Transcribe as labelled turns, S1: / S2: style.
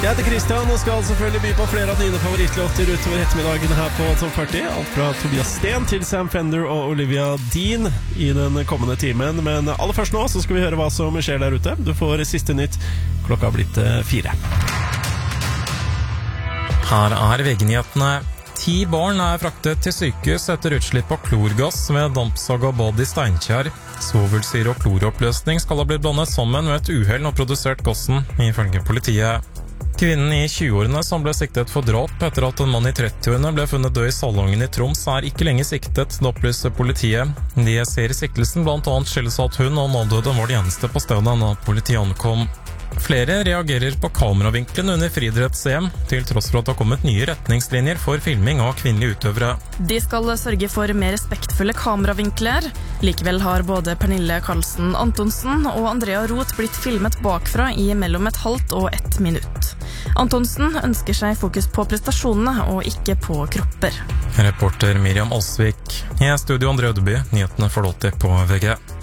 S1: Jeg heter Christian og skal selvfølgelig by på flere av dine favorittlåter utover ettermiddagen her på Top 40. Alt fra Tobias Sten til Sam Fender og Olivia Dean i den kommende timen. Men aller først nå så skal vi høre hva som skjer der ute. Du får siste nytt. Klokka har blitt 4.
S2: Her VG-nyhetene. 10 barn fraktet til sykehus etter utslipp av klorgass ved dampsag og bad i Steinkjer. Svovelsyre og kloroppløsning skal ha blitt blandet sammen ved et uhell og produsert gassen, ifølge politiet. Kvinnen i 20-årene som ble siktet for drap etter at en mann i 30-årene ble funnet død i Salongen i Troms, ikke lenger siktet, det opplyser politiet. De ser siktelsen blant annet skyldes at hun og nådøde var de eneste på stedet da politiet ankom. Flere reagerer på kameravinkelen under friidretts-EM, til tross for at det har kommet nye retningslinjer for filming av kvinnelige utøvere.
S3: De skal sørge for mer respektfulle kameravinkler. Likevel har både Pernille Karlsen Antonsen og Andrea Roth blitt filmet bakfra i mellom et halvt og 1 minutt. Antonsen ønsker seg fokus på prestasjonene og ikke på kropper.
S2: Reporter Miriam Alsvik. I studio André Ødeby, nyhetene får låt på VG.